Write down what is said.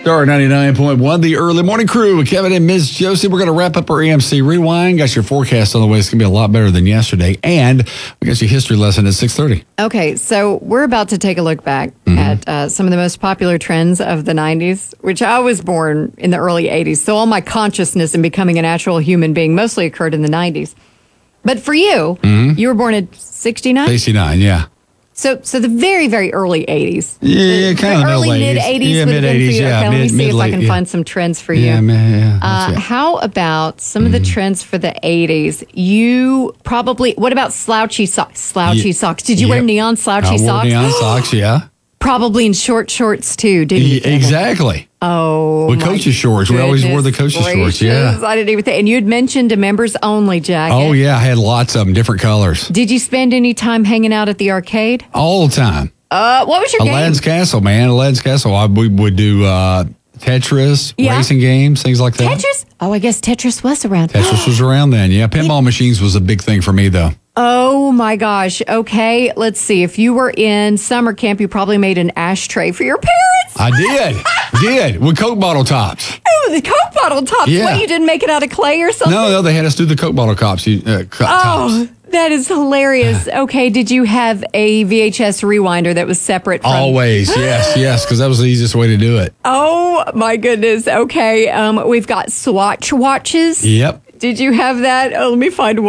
Star 99.1, the early morning crew with Kevin and Ms. Josie. We're going to wrap up our AMC Rewind. Got your forecast on the way. It's going to be a lot better than yesterday. And we got your history lesson at 6:30. Okay, so we're about to take a look back at some of the most popular trends of the 90s, which I was born in the early 80s. So all my consciousness in becoming a natural human being mostly occurred in the 90s. But for you, you were born in 69? 69, yeah. So the very, very early 80s. Yeah, kind of early middle 80s. mid-80s Yeah, would have been for mid-80s, you. yeah. Okay, let me see if I mid-late, can yeah. find some trends for you. Yeah, man, yeah. How about some of the trends for the 80s? You probably, what about slouchy socks? Slouchy socks. Did you wear neon slouchy I wore socks? neon socks, yeah. Probably in short shorts too, didn't you? Exactly. Oh, With coach's shorts. We always wore the coach's shorts, yeah. I didn't even think. And you had mentioned a members only jacket. Oh, yeah. I had lots of them, different colors. Did you spend any time hanging out at the arcade? All the time. What was your game? Aladdin's Castle, man. Aladdin's Castle. We would do Tetris, racing games, things like that. Tetris? Oh, I guess Tetris was around. Tetris was around then, yeah. Pinball machines was a big thing for me, though. Oh, my gosh. Okay, let's see. If you were in summer camp, you probably made an ashtray for your parents. I did. With Coke bottle tops. Oh, the Coke bottle tops. Yeah. What, you didn't make it out of clay or something? No, they had us do the Coke bottle tops. Oh, that is hilarious. Okay, did you have a VHS rewinder that was separate from... Always, yes, because that was the easiest way to do it. Oh, my goodness. Okay, we've got Swatch watches. Yep. Did you have that? Oh, let me find one.